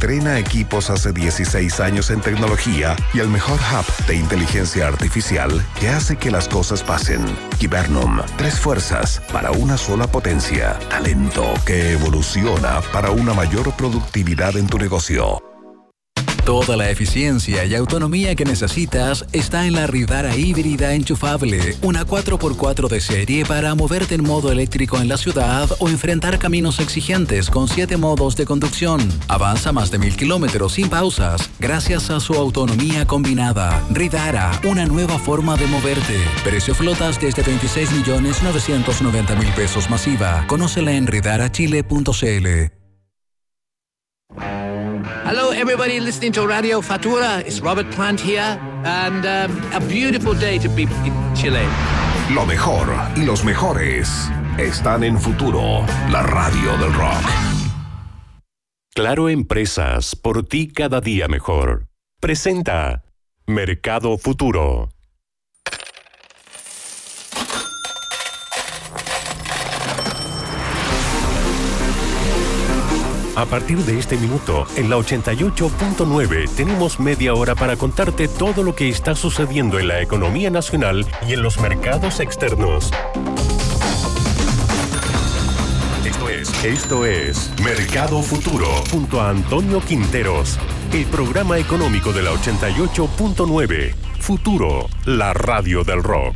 estrena equipos hace 16 años en tecnología y el mejor hub de inteligencia artificial que hace que las cosas pasen. Kibernum, 3 fuerzas para una sola potencia. Talento que evoluciona para una mayor productividad en tu negocio. Toda la eficiencia y autonomía que necesitas está en la Ridara híbrida enchufable, una 4x4 de serie para moverte en modo eléctrico en la ciudad o enfrentar caminos exigentes con 7 modos de conducción. Avanza más de 1000 kilómetros sin pausas gracias a su autonomía combinada. Ridara, una nueva forma de moverte. Precio flotas desde 26.990.000 pesos masiva. Conócela en ridarachile.cl. Hello, everybody listening to Radio Futura. It's Robert Plant here, and a beautiful day to be in Chile. Lo mejor y los mejores están en Futuro, la radio del rock. Claro Empresas, por ti cada día mejor. Presenta Mercado Futuro. A partir de este minuto, en la 88.9, tenemos media hora para contarte todo lo que está sucediendo en la economía nacional y en los mercados externos. Esto es Mercado Futuro, junto a Antonio Quinteros, el programa económico de la 88.9. Futuro, la radio del rock.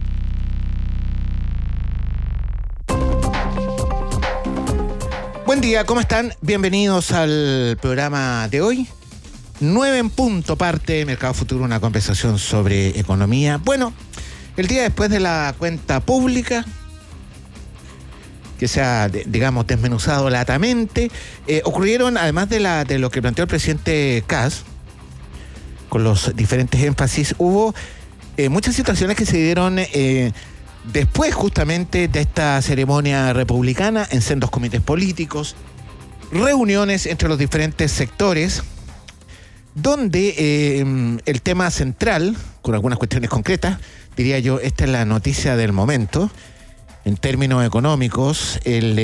Buen día, ¿cómo están? Bienvenidos al programa de hoy. 9 en punto parte Mercado Futuro, una conversación sobre economía. Bueno, el día después de la cuenta pública, que se ha, digamos, desmenuzado latamente, ocurrieron, además de lo que planteó el presidente Kast, con los diferentes énfasis, hubo muchas situaciones que se dieron después justamente de esta ceremonia republicana en sendos comités políticos, reuniones entre los diferentes sectores, donde el tema central, con algunas cuestiones concretas, diría yo, esta es la noticia del momento, en términos económicos,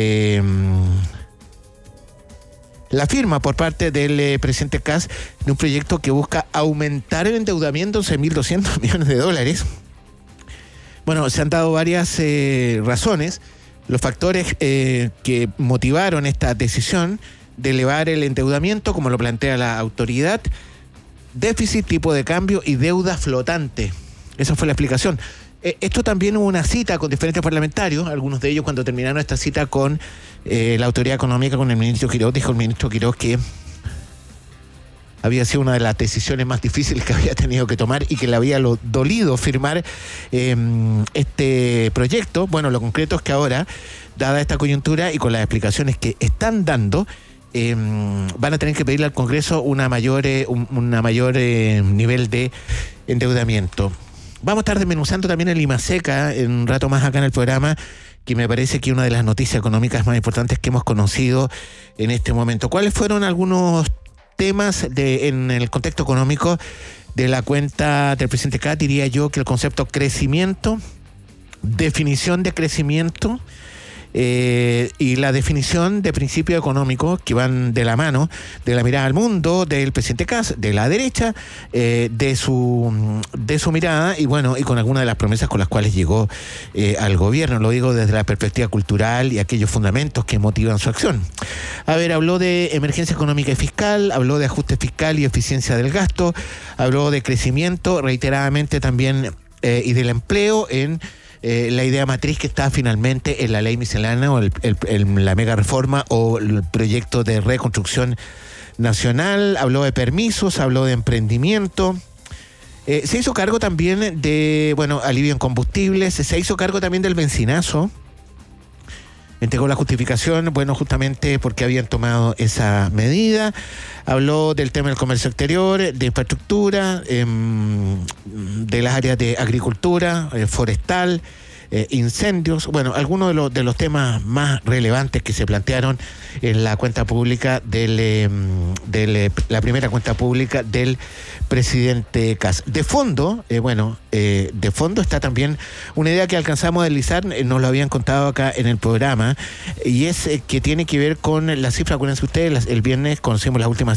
la firma por parte del presidente Kast de un proyecto que busca aumentar el endeudamiento en $6.200 millones. Bueno, se han dado varias razones, los factores que motivaron esta decisión de elevar el endeudamiento, como lo plantea la autoridad, déficit, tipo de cambio y deuda flotante. Esa fue la explicación. Esto también hubo una cita con diferentes parlamentarios, algunos de ellos cuando terminaron esta cita con la autoridad económica, con el ministro Quiroz, dijo el ministro Quiroz que había sido una de las decisiones más difíciles que había tenido que tomar y que le había dolido firmar este proyecto. Bueno, lo concreto es que ahora, dada esta coyuntura y con las explicaciones que están dando, van a tener que pedirle al Congreso una mayor nivel de endeudamiento. Vamos a estar desmenuzando también el IMASECA en un rato más acá en el programa, que me parece que es una de las noticias económicas más importantes que hemos conocido en este momento. ¿Cuáles fueron algunos temas en el contexto económico de la cuenta del presidente Kast? Diría yo que el concepto crecimiento, definición de crecimiento y la definición de principios económicos que van de la mano de la mirada al mundo del presidente Kast, de la derecha, de su mirada y bueno, y con algunas de las promesas con las cuales llegó al gobierno. Lo digo desde la perspectiva cultural y aquellos fundamentos que motivan su acción. A ver, habló de emergencia económica y fiscal, habló de ajuste fiscal y eficiencia del gasto, habló de crecimiento reiteradamente también y del empleo en la idea matriz que está finalmente en la ley miscelánea o la mega reforma o el proyecto de reconstrucción nacional. Habló de permisos, habló de emprendimiento. Se hizo cargo también de, alivio en combustibles, se hizo cargo también del benzinazo. Entregó la justificación, justamente porque habían tomado esa medida. Habló del tema del comercio exterior, de infraestructura, de las áreas de agricultura, forestal, incendios. Algunos de los temas más relevantes que se plantearon en la cuenta pública la primera cuenta pública del presidente Kast. De fondo, de fondo está también una idea que alcanzamos a deslizar, nos lo habían contado acá en el programa, y es que tiene que ver con la cifra, acuérdense ustedes, el viernes conocimos las últimas